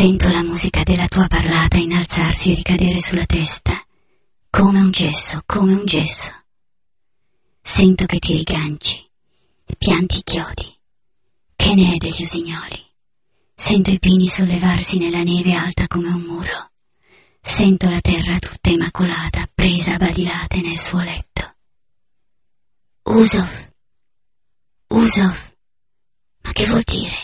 Sento la musica della tua parlata innalzarsi e ricadere sulla testa, come un gesso, come un gesso. Sento che ti riganci, pianti i chiodi, che ne è degli usignoli. Sento i pini sollevarsi nella neve alta come un muro. Sento la terra tutta immacolata, presa a badilate nel suo letto. Usov, Usov, ma che vuol dire?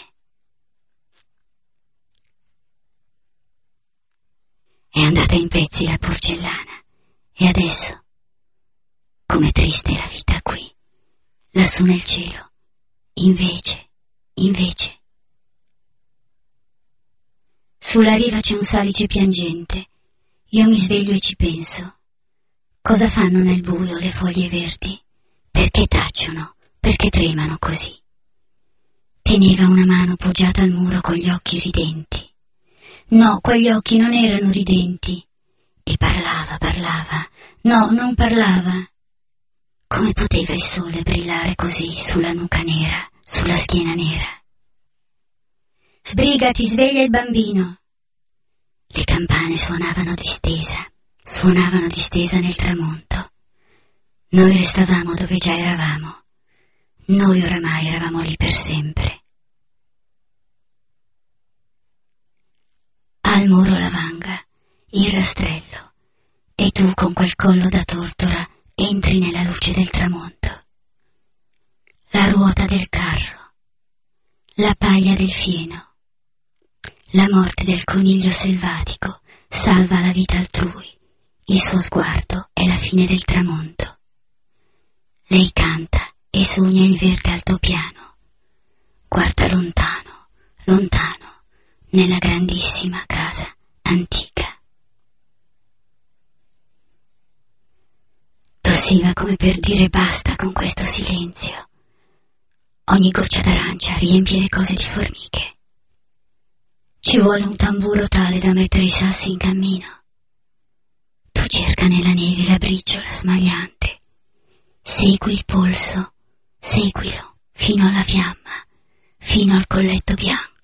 È andata in pezzi la porcellana, e adesso, com'è triste la vita qui, lassù nel cielo, invece. Sulla riva c'è un salice piangente, io mi sveglio e ci penso. Cosa fanno nel buio le foglie verdi? Perché tacciono? Perché tremano così? Teneva una mano poggiata al muro con gli occhi ridenti. No, quegli occhi non erano ridenti. E parlava. No, non parlava. Come poteva il sole brillare così sulla nuca nera, sulla schiena nera? Sbrigati, sveglia il bambino. Le campane suonavano distesa nel tramonto. Noi restavamo dove già eravamo. Noi oramai eravamo lì per sempre. Al muro la vanga, il rastrello, e tu con quel collo da tortora entri nella luce del tramonto. La ruota del carro, la paglia del fieno, la morte del coniglio selvatico salva la vita altrui, il suo sguardo è la fine del tramonto. Lei canta e sogna il verde altopiano, guarda lontano, nella grandissima casa antica. Tossiva come per dire basta con questo silenzio. Ogni goccia d'arancia riempie le cose di formiche. Ci vuole un tamburo tale da mettere i sassi in cammino. Tu cerca nella neve la briciola smagliante. Segui il polso, seguilo fino alla fiamma, fino al colletto bianco.